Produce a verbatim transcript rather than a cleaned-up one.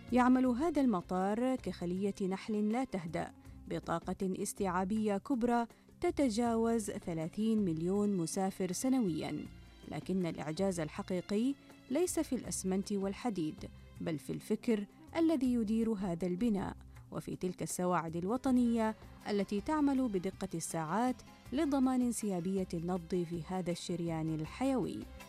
يعمل هذا المطار كخلية نحل لا تهدأ بطاقة استيعابية كبرى تتجاوز ثلاثين مليون مسافر سنوياً، لكن الإعجاز الحقيقي ليس في الأسمنت والحديد، بل في الفكر الذي يدير هذا البناء، وفي تلك السواعد الوطنية التي تعمل بدقة الساعات لضمان انسيابية النبض في هذا الشريان الحيوي.